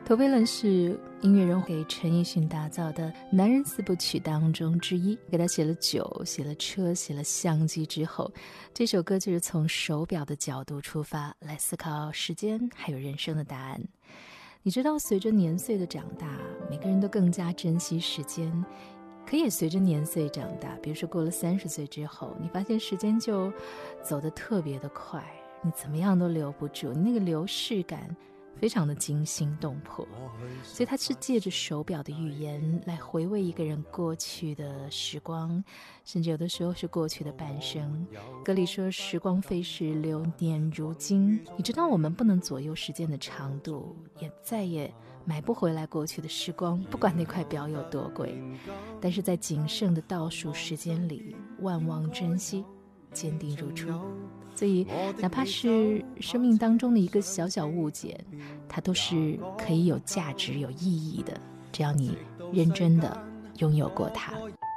陀飞轮是音乐人给陈奕迅打造的男人4部曲当中之一，给他写了酒，写了车，写了相机之后，这首歌就是从手表的角度出发来思考时间还有人生的答案。你知道随着年岁的长大，每个人都更加珍惜时间，可以随着年岁长大，比如说过了30岁之后，你发现时间就走得特别的快，你怎么样都留不住，你那个流逝感非常的惊心动魄。所以他是借着手表的语言来回味一个人过去的时光，甚至有的时候是过去的半生。歌里说时光飞逝，流年如金。你知道我们不能左右时间的长度，也再也买不回来过去的时光，不管那块表有多贵，但是在仅剩的倒数时间里，万望珍惜，坚定如初。所以哪怕是生命当中的一个小小误解，它都是可以有价值有意义的，只要你认真的拥有过它。